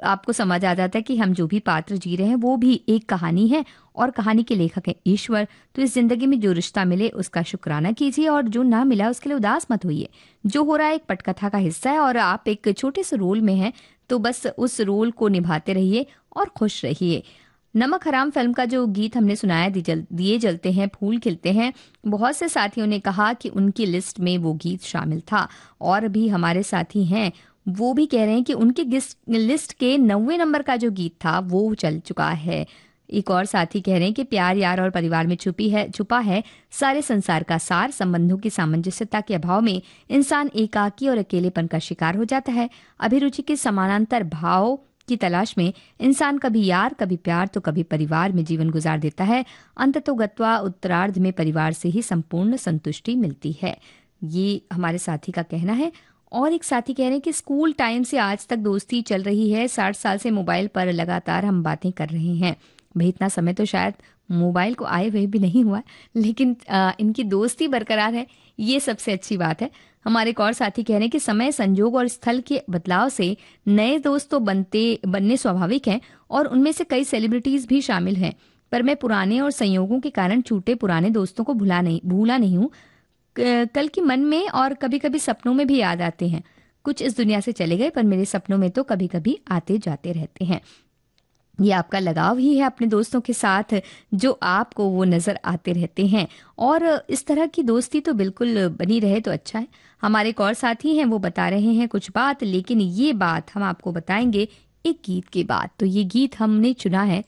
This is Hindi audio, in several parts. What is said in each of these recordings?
आपको समझ आ जाता है कि हम जो भी पात्र जी रहे हैं वो भी एक कहानी है और कहानी के लेखक है ईश्वर। तो इस जिंदगी में जो रिश्ता मिले उसका शुक्राना कीजिए और जो ना मिला उसके लिए उदास मत होइए। जो हो रहा है एक पटकथा का हिस्सा है और आप एक छोटे से रोल में हैं, तो बस उस रोल को निभाते रहिए और खुश रहिए। नमक हराम फिल्म का जो गीत हमने सुनाया, दिए जलते हैं फूल खिलते हैं, बहुत से साथियों ने कहा कि उनकी लिस्ट में वो गीत शामिल था। और भी हमारे साथी हैं वो भी कह रहे हैं कि उनके लिस्ट के 90 नंबर का जो गीत था वो चल चुका है। एक और साथी कह रहे हैं कि प्यार यार और परिवार में छुपा है सारे संसार का सार। संबंधों की सामंजस्यता के अभाव में इंसान एकाकी और अकेलेपन का शिकार हो जाता है। अभिरुचि के समानांतर भाव की तलाश में इंसान कभी यार, कभी प्यार, तो कभी परिवार में जीवन गुजार देता है। अंततोगत्वा उत्तरार्ध में परिवार से ही संपूर्ण संतुष्टि मिलती है। ये हमारे साथी का कहना है। और एक साथी कह रहे हैं कि स्कूल टाइम से आज तक दोस्ती चल रही है। 60 साल से मोबाइल पर लगातार हम बातें कर रहे हैं। भाई इतना समय तो शायद मोबाइल को आए हुए भी नहीं हुआ, लेकिन इनकी दोस्ती बरकरार है, ये सबसे अच्छी बात है। हमारे एक और साथी कह रहे हैं कि समय, संजोग और स्थल के बदलाव से नए दोस्त तो बनने स्वाभाविक हैं और उनमें से कई सेलिब्रिटीज भी शामिल हैं, पर मैं पुराने और संयोगों के कारण छूटे पुराने दोस्तों को भूला नहीं हूँ। कल की मन में और कभी कभी सपनों में भी याद आते हैं। कुछ इस दुनिया से चले गए पर मेरे सपनों में तो कभी कभी आते जाते रहते हैं। ये आपका लगाव ही है अपने दोस्तों के साथ, जो आपको वो नजर आते रहते हैं। और इस तरह की दोस्ती तो बिल्कुल बनी रहे तो अच्छा है। हमारे एक और साथी हैं वो बता रहे हैं कुछ बात, लेकिन ये बात हम आपको बताएंगे एक गीत के बाद। तो ये गीत हमने चुना है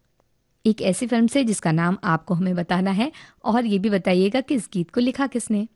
एक ऐसी फिल्म से जिसका नाम आपको हमें बताना है और ये भी बताइएगा कि इस गीत को लिखा किसने।